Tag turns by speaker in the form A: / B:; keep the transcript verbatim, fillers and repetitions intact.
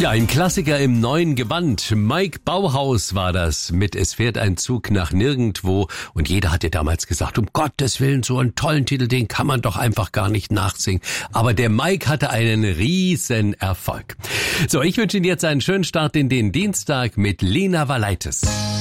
A: Ja, ein Klassiker im neuen Gewand. Mike Bauhaus war das mit Es fährt ein Zug nach nirgendwo. Und jeder hat ja damals gesagt, um Gottes Willen, so einen tollen Titel, den kann man doch einfach gar nicht nachsingen. Aber der Mike hatte einen riesen Erfolg. So, ich wünsche Ihnen jetzt einen schönen Start in den Dienstag mit Lena Valaitis.